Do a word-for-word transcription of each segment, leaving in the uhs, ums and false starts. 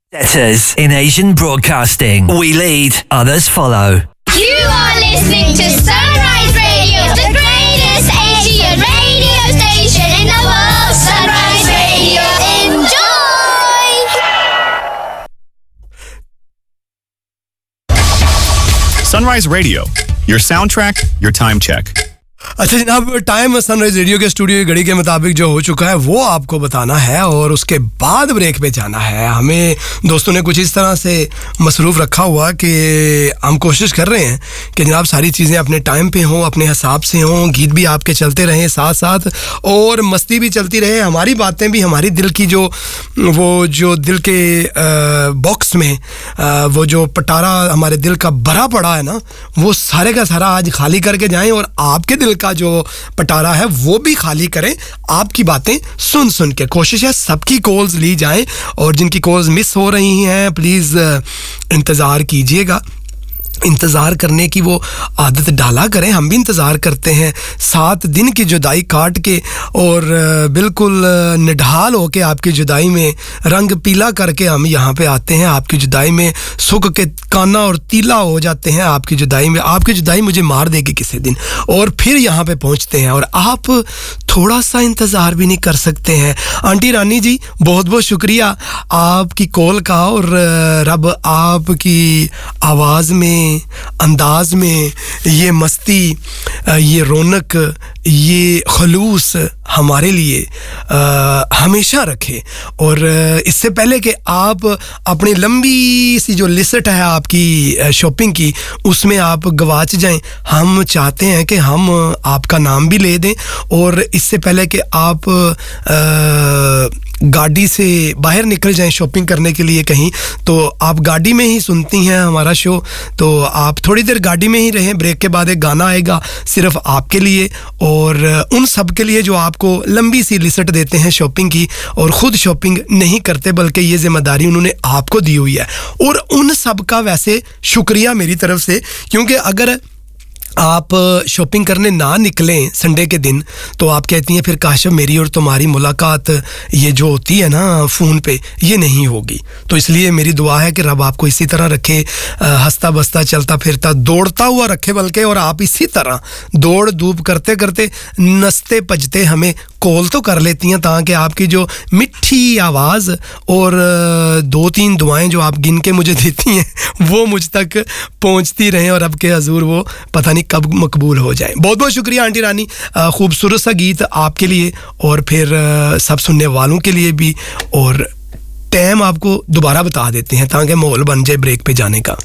Letters in Asian broadcasting. We lead, others follow. You are listening to Sunrise Radio, the greatest Asian radio station in the world. Sunrise Radio. Enjoy! Sunrise Radio, your soundtrack, your time check. अच्छा जनाब, time sunrise radio के studio की घड़ी के मुताबिक जो हो चुका है वो आपको बताना है और उसके बाद ब्रेक पे जाना है। हमें दोस्तों ने कुछ इस तरह से मसरूफ़ रखा हुआ कि हम कोशिश कर रहे हैं कि जनाब सारी चीज़ें अपने टाइम पे हों, अपने हिसाब से हों, गीत भी आपके चलते रहें साथ साथ और मस्ती भी चलती रहे, हमारी बातें भी, हमारी दिल की जो वो जो दिल के बॉक्स में आ, वो जो पटारा हमारे दिल का भरा पड़ा है ना, वो सारे का सारा आज खाली करके जाएँ और आपके दिल का जो पटारा है वो भी खाली करें। आपकी बातें सुन सुन के कोशिश है सबकी कॉल्स ली जाएं और जिनकी कॉल्स मिस हो रही हैं प्लीज़ इंतज़ार कीजिएगा। इंतज़ार करने की वो आदत डाला करें, हम भी इंतज़ार करते हैं। सात दिन की जुदाई काट के और बिल्कुल निढाल होके आपकी जुदाई में रंग पीला करके हम यहाँ पे आते हैं। आपकी जुदाई में सुख के काना और तीला हो जाते हैं। आपकी जुदाई में आपकी जुदाई मुझे मार देगी किसी दिन और फिर यहाँ पे पहुँचते हैं और आप थोड़ा सा इंतज़ार भी नहीं कर सकते हैं। आंटी रानी जी बहुत बहुत शुक्रिया आपकी कॉल का और रब आपकी आवाज़ में, अंदाज में ये मस्ती, ये रौनक, ये खलूस हमारे लिए आ, हमेशा रखे। और इससे पहले कि आप अपनी लंबी सी जो लिस्ट है आपकी शॉपिंग की उसमें आप गवाच जाएं, हम चाहते हैं कि हम आपका नाम भी ले दें और इससे पहले कि आप आ, गाड़ी से बाहर निकल जाएं शॉपिंग करने के लिए कहीं, तो आप गाड़ी में ही सुनती हैं हमारा शो, तो आप थोड़ी देर गाड़ी में ही रहें। ब्रेक के बाद एक गाना आएगा सिर्फ आपके लिए और उन सब के लिए जो आपको लंबी सी लिस्ट देते हैं शॉपिंग की और ख़ुद शॉपिंग नहीं करते बल्कि ये ज़िम्मेदारी उन्होंने आपको दी हुई है। और उन सब का वैसे शुक्रिया मेरी तरफ से, क्योंकि अगर आप शॉपिंग करने ना निकलें संडे के दिन तो आप कहती हैं फिर काशफ मेरी और तुम्हारी मुलाकात ये जो होती है ना फ़ोन पे ये नहीं होगी। तो इसलिए मेरी दुआ है कि रब आपको इसी तरह रखे, हंसता बसता चलता फिरता दौड़ता हुआ रखे बल्कि, और आप इसी तरह दौड़ धूप करते करते नसते पजते हमें कॉल तो कर लेती हैं ताकि आपकी जो मिठी आवाज़ और दो तीन दुआएं जो आप गिन के मुझे देती हैं वो मुझ तक पहुंचती रहें और अब के हजूर वो पता नहीं कब मकबूल हो जाए। बहुत बहुत शुक्रिया आंटी रानी, खूबसूरत सा गीत आपके लिए और फिर सब सुनने वालों के लिए भी। और टाइम आपको दोबारा बता देते हैं ताकि माहौल बन जाए ब्रेक पे जाने का।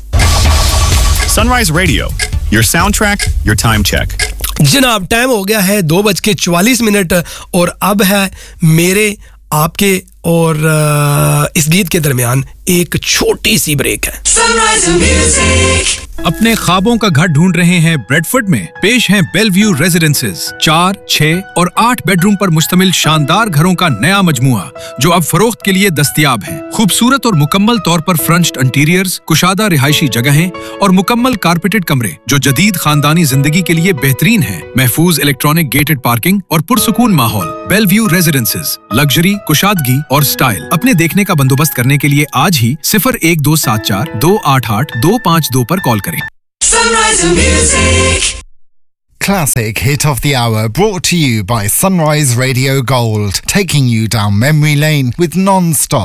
Sunrise Radio, your soundtrack, your time check. जनाब टाइम हो गया है दो बज के चवालीस मिनट और अब है मेरे, आपके और इस गीत के दरमियान एक छोटी सी ब्रेक है। Sunrise Music. अपने ख्वाबों का घर ढूंढ रहे हैं ब्रेडफोर्ड में? पेश हैं बेलव्यू रेजिडेंसेस, चार, छह और आठ बेडरूम पर मुश्तमिल शानदार घरों का नया मजमुआ जो अब फरोख्त के लिए दस्तयाब है। खूबसूरत और मुकम्मल तौर पर फ्रंच्ड इंटीरियर्स, कुशादा रिहायशी जगहें और मुकम्मल कारपेटेड कमरे जो जदीद खानदानी जिंदगी के लिए बेहतरीन है। महफूज इलेक्ट्रॉनिक गेटेड पार्किंग और पुरसुकून माहौल। बेलव्यू रेजिडेंसेस, लग्जरी, कुशादगी और स्टाइल। अपने देखने का बंदोबस्त करने के लिए आज ही सिफर एक दो सात चार दो आठ आठ दो पाँच दो पर कॉल करें। Sunrise Music. Classic hit of the hour brought to you by Sunrise Radio Gold, taking you down memory lane with non-stop